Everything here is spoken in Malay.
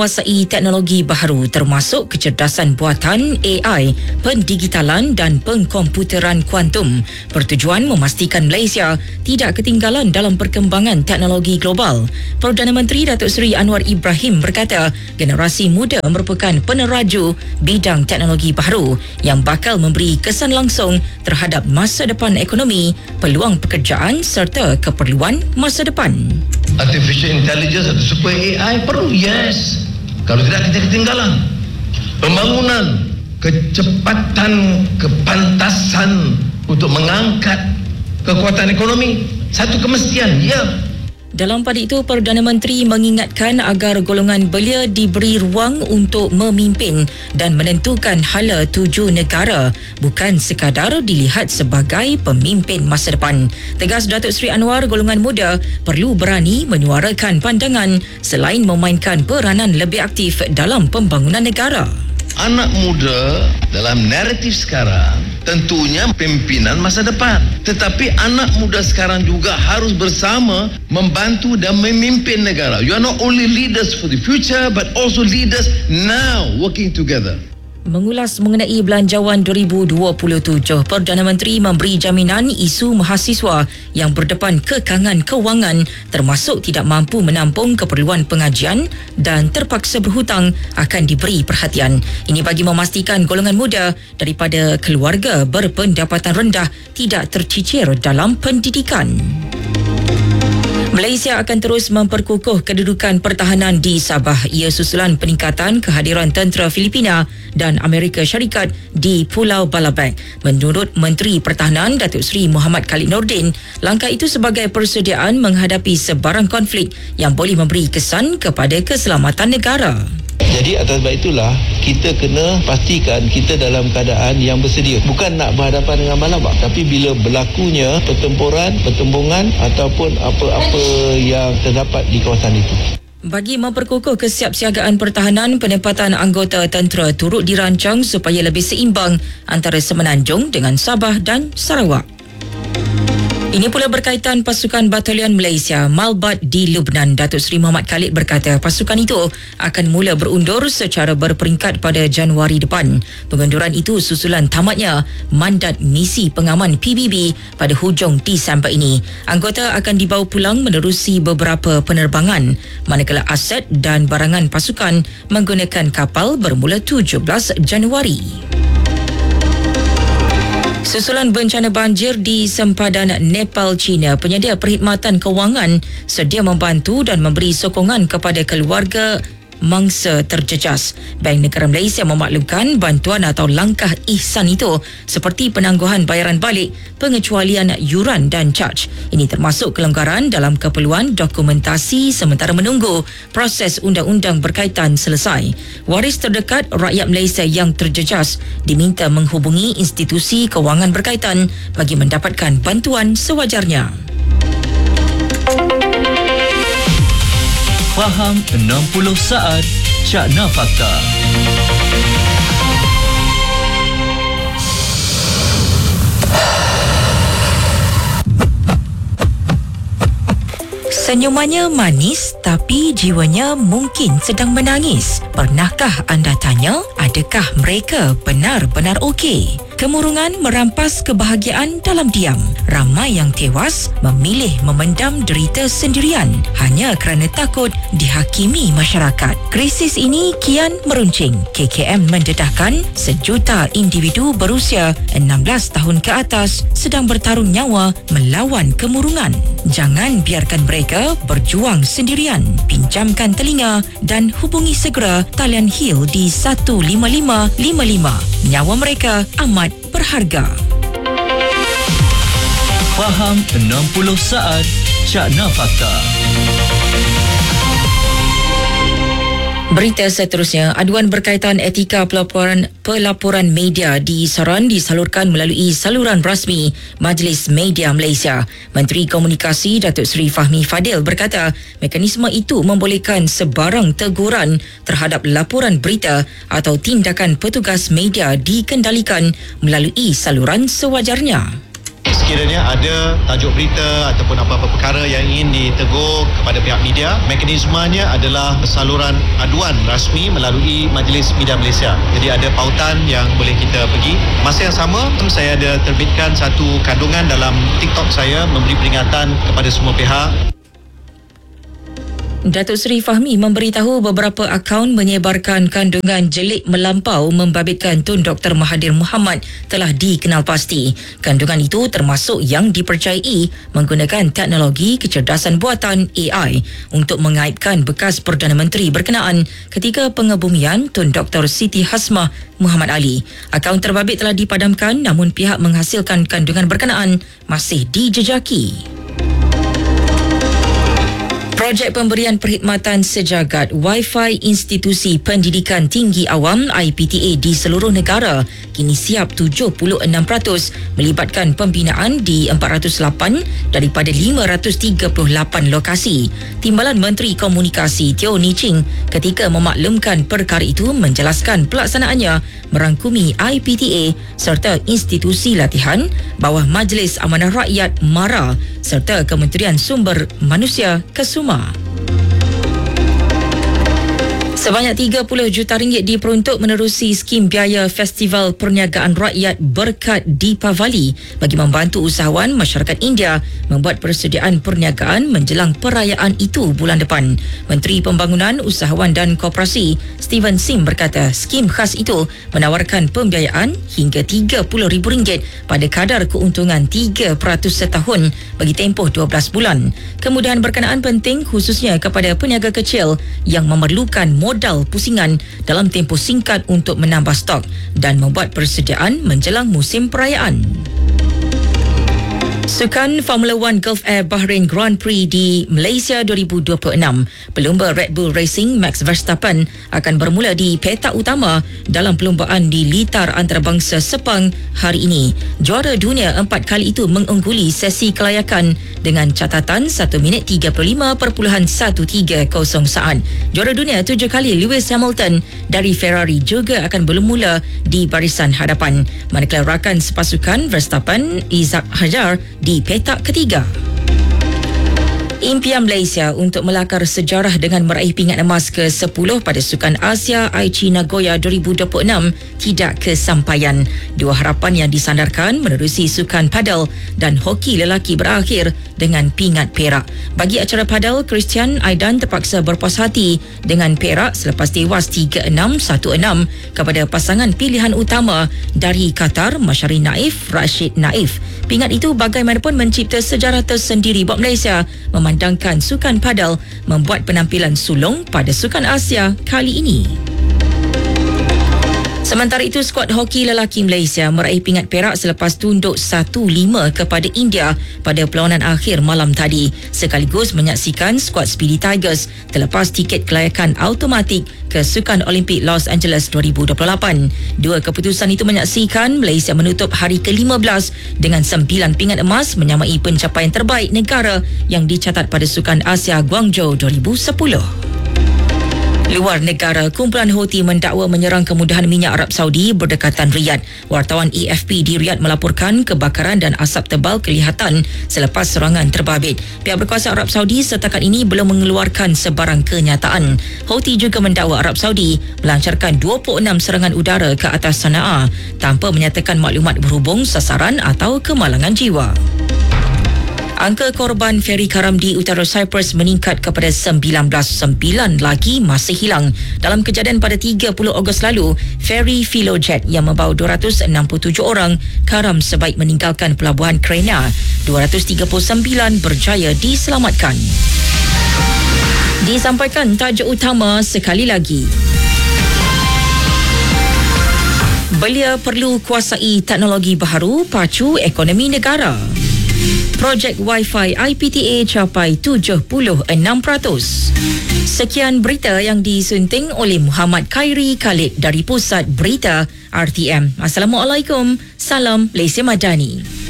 menguasai teknologi baharu termasuk kecerdasan buatan AI, pendigitalan dan pengkomputeran kuantum bertujuan memastikan Malaysia tidak ketinggalan dalam perkembangan teknologi global. Perdana Menteri Datuk Seri Anwar Ibrahim berkata generasi muda merupakan peneraju bidang teknologi baharu yang bakal memberi kesan langsung terhadap masa depan ekonomi, peluang pekerjaan serta keperluan masa depan. Artificial intelligence atau super AI perlu, yes. Kalau tidak kita ketinggalan. Pembangunan, kecepatan, kepantasan untuk mengangkat kekuatan ekonomi, satu kemestian, ya. Dalam pada itu, Perdana Menteri mengingatkan agar golongan belia diberi ruang untuk memimpin dan menentukan hala tuju negara, bukan sekadar dilihat sebagai pemimpin masa depan. Tegas Datuk Seri Anwar, golongan muda perlu berani menyuarakan pandangan selain memainkan peranan lebih aktif dalam pembangunan negara. Anak muda dalam naratif sekarang tentunya pimpinan masa depan. Tetapi anak muda sekarang juga harus bersama membantu dan memimpin negara. You are not only leaders for the future but also leaders now working together. Mengulas mengenai Belanjawan 2027, Perdana Menteri memberi jaminan isu mahasiswa yang berdepan kekangan kewangan termasuk tidak mampu menampung keperluan pengajian dan terpaksa berhutang akan diberi perhatian. Ini bagi memastikan golongan muda daripada keluarga berpendapatan rendah tidak tercicir dalam pendidikan. Malaysia akan terus memperkukuh kedudukan pertahanan di Sabah. Ia susulan peningkatan kehadiran tentera Filipina dan Amerika Syarikat di Pulau Balabek. Menurut Menteri Pertahanan Datuk Seri Muhammad Khalid Nordin, langkah itu sebagai persediaan menghadapi sebarang konflik yang boleh memberi kesan kepada keselamatan negara. Jadi atas sebab itulah kita kena pastikan kita dalam keadaan yang bersedia. Bukan nak berhadapan dengan malabak, tapi bila berlakunya pertempuran, pertembungan ataupun apa-apa yang terdapat di kawasan itu. Bagi memperkukuh kesiapsiagaan pertahanan, penempatan anggota tentera turut dirancang supaya lebih seimbang antara Semenanjung dengan Sabah dan Sarawak. Ini pula berkaitan pasukan Batalion Malaysia Malbat di Lubnan. Datuk Seri Muhammad Khalid berkata pasukan itu akan mula berundur secara berperingkat pada Januari depan. Pengunduran itu susulan tamatnya mandat misi pengaman PBB pada hujung Disember ini. Anggota akan dibawa pulang menerusi beberapa penerbangan, manakala aset dan barangan pasukan menggunakan kapal bermula 17 Januari. Susulan bencana banjir di sempadan Nepal, China, penyedia perkhidmatan kewangan sedia membantu dan memberi sokongan kepada keluarga mangsa terjejas. Bank Negara Malaysia memaklumkan bantuan atau langkah ihsan itu seperti penangguhan bayaran balik, pengecualian yuran dan caj. Ini termasuk kelonggaran dalam keperluan dokumentasi sementara menunggu proses undang-undang berkaitan selesai. Waris terdekat rakyat Malaysia yang terjejas diminta menghubungi institusi kewangan berkaitan bagi mendapatkan bantuan sewajarnya. Faham 60 saat Cakna Fakta. Senyumannya manis tapi jiwanya mungkin sedang menangis. Pernahkah anda tanya, adakah mereka benar-benar okey? Kemurungan merampas kebahagiaan dalam diam. Ramai yang tewas memilih memendam derita sendirian hanya kerana takut dihakimi masyarakat. Krisis ini kian meruncing. KKM mendedahkan 1 juta individu berusia 16 tahun ke atas sedang bertarung nyawa melawan kemurungan. Jangan biarkan mereka berjuang sendirian. Pinjamkan telinga dan hubungi segera talian HIL di 15555. Nyawa mereka amat berharga. Faham 60 saat Cakna Fakta. Berita seterusnya, aduan berkaitan etika pelaporan media di Saran disalurkan melalui saluran rasmi Majlis Media Malaysia. Menteri Komunikasi Datuk Seri Fahmi Fadil berkata mekanisme itu membolehkan sebarang teguran terhadap laporan berita atau tindakan petugas media dikendalikan melalui saluran sewajarnya. sekiranya ada tajuk berita ataupun apa-apa perkara yang ingin ditegur kepada pihak media, mekanismenya adalah saluran aduan rasmi melalui Majlis Media Malaysia. Jadi ada pautan yang boleh kita pergi. Masa yang sama, saya ada terbitkan satu kandungan dalam TikTok saya memberi peringatan kepada semua pihak. Datuk Seri Fahmi memberitahu beberapa akaun menyebarkan kandungan jelik melampau membabitkan Tun Dr. Mahathir Mohamad telah dikenal pasti. Kandungan itu termasuk yang dipercayai menggunakan teknologi kecerdasan buatan AI untuk mengaibkan bekas Perdana Menteri berkenaan ketika pengebumian Tun Dr. Siti Hasmah Muhammad Ali. Akaun terbabit telah dipadamkan namun pihak menghasilkan kandungan berkenaan masih dijejaki. Projek pemberian perkhidmatan sejagat Wi-Fi Institusi Pendidikan Tinggi Awam IPTA di seluruh negara kini siap 76% melibatkan pembinaan di 408 daripada 538 lokasi. Timbalan Menteri Komunikasi Teo Ni Ching ketika memaklumkan perkara itu menjelaskan pelaksanaannya merangkumi IPTA serta institusi latihan bawah Majlis Amanah Rakyat MARA serta Kementerian Sumber Manusia Kesuma. Sebanyak RM30 juta diperuntuk menerusi skim biaya Festival Perniagaan Rakyat Berkat Deepavali bagi membantu usahawan masyarakat India membuat persediaan perniagaan menjelang perayaan itu bulan depan. Menteri Pembangunan, Usahawan dan Koperasi Steven Sim berkata skim khas itu menawarkan pembiayaan hingga RM30,000 pada kadar keuntungan 3% setahun bagi tempoh 12 bulan. Kemudahan berkenaan penting khususnya kepada peniaga kecil yang memerlukan modal pusingan dalam tempoh singkat untuk menambah stok dan membuat persediaan menjelang musim perayaan. Sukan Formula 1 Gulf Air Bahrain Grand Prix di Malaysia 2026. Pelumba Red Bull Racing Max Verstappen akan bermula di petak utama dalam perlumbaan di litar antarabangsa Sepang hari ini. Juara dunia 4 kali itu mengungguli sesi kelayakan dengan catatan 1 minit 35.130 saat. Juara dunia 7 kali Lewis Hamilton dari Ferrari juga akan bermula di barisan hadapan. Manakala rakan sepasukan Verstappen Isaac Hajar di petak ketiga. Impian Malaysia untuk melakar sejarah dengan meraih pingat emas ke-10 pada Sukan Asia Aichi Nagoya 2026 tidak kesampaian. Dua harapan yang disandarkan menerusi sukan padel dan hoki lelaki berakhir dengan pingat perak. Bagi acara padel, Christian Aidan terpaksa berpuas hati dengan perak selepas tewas 3-6, 1-6 kepada pasangan pilihan utama dari Qatar, Masyari Naif, Rashid Naif. Pingat itu bagaimanapun mencipta sejarah tersendiri buat Malaysia memandangkan sukan padel membuat penampilan sulung pada Sukan Asia kali ini. Sementara itu, skuad hoki lelaki Malaysia meraih pingat perak selepas tunduk 1-5 kepada India pada perlawanan akhir malam tadi, sekaligus menyaksikan skuad Speedy Tigers terlepas tiket kelayakan automatik ke Sukan Olimpik Los Angeles 2028. Dua keputusan itu menyaksikan Malaysia menutup hari ke-15 dengan 9 pingat emas, menyamai pencapaian terbaik negara yang dicatat pada Sukan Asia Guangzhou 2010. Luar negara, kumpulan Houthi mendakwa menyerang kemudahan minyak Arab Saudi berdekatan Riyadh. Wartawan AFP di Riyadh melaporkan kebakaran dan asap tebal kelihatan selepas serangan terbabit. Pihak berkuasa Arab Saudi setakat ini belum mengeluarkan sebarang kenyataan. Houthi juga mendakwa Arab Saudi melancarkan 26 serangan udara ke atas Sana'a tanpa menyatakan maklumat berhubung sasaran atau kemalangan jiwa. Angka korban feri karam di utara Cyprus meningkat kepada 19. 9 lagi masih hilang. Dalam kejadian pada 30 Ogos lalu, feri Filojet yang membawa 267 orang karam sebaik meninggalkan pelabuhan Krena. 239 berjaya diselamatkan. Disampaikan tajuk utama sekali lagi. Belia perlu kuasai teknologi baharu pacu ekonomi negara. Projek Wi-Fi IPTA capai 76%. Sekian berita yang disunting oleh Muhammad Khairi Khalid dari Pusat Berita RTM. Assalamualaikum. Salam Malaysia Madani.